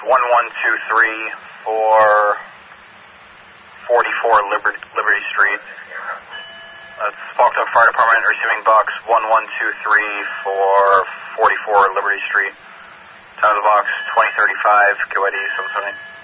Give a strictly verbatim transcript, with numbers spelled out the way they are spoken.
one one two three for forty-four Liberty, Liberty Street. That's Sparkdog Fire Department, receiving box one one two three for forty-four Liberty Street. Time of the box twenty thirty-five, Q I D seven seven eight.